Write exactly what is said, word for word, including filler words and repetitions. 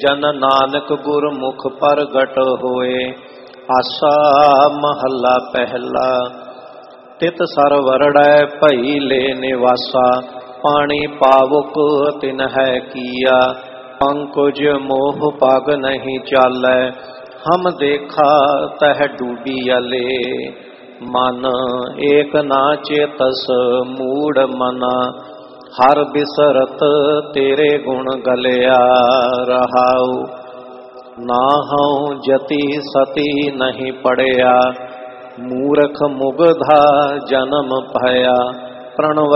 जन नानक गुरमुख प्रगट होए। आसा महला पहला। तित सर वरड़ै भई ले निवासा, पानी पावुक तिन्ह किया। अंकुज मोह पग नहीं चालै, हम देखा तह डूबियले। मन एक ना चेतस मूढ़ मना, हर बिसरत तेरे गुण गलिया रहाऊ। नाहूँ जति सती नहीं पड़िया, मूर्ख मुगधा जन्म भया। प्रणव